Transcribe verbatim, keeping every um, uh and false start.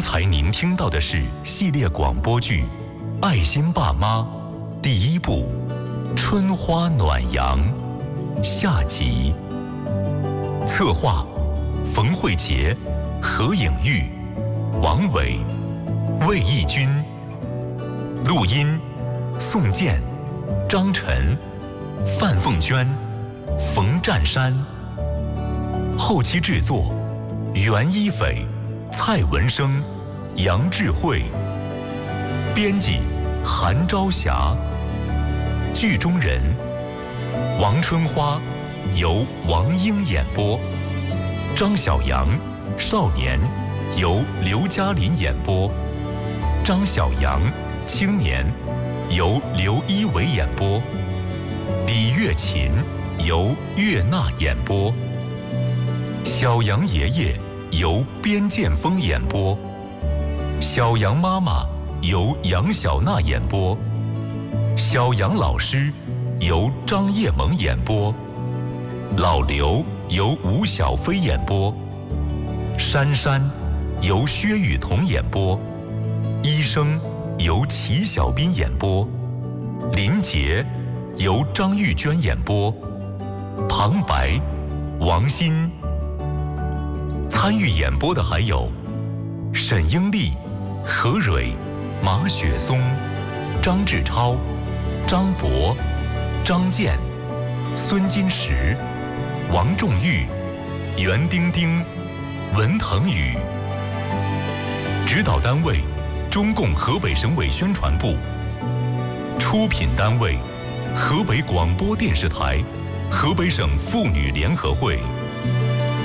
才您听到的是系列广播剧《爱心爸妈》第一部《春花暖阳》下集。策划：冯慧杰、何颖玉、王伟、魏义军。录音：宋健、张晨、范凤娟、冯占山。后期制作：袁一斐、蔡文生、杨智慧。编辑：韩朝霞。剧中人：王春花由王英演播，张小阳少年由刘嘉林演播，张小阳青年由刘一伟演播，李月琴由岳娜演播，小杨爷爷由边建峰演播，小杨妈妈由杨小娜演播，小杨老师由张叶萌演播，老刘由吴小飞演播，珊珊由薛雨桐演播，医生由齐小斌演播，林杰由张玉娟演播，旁白王鑫。参与演播的还有沈英丽、何蕊、马雪松、张志超、张博、张健、孙金石、王仲玉、袁丁丁、文腾宇。指导单位：中共河北省委宣传部。出品单位：河北广播电视台、河北省妇女联合会。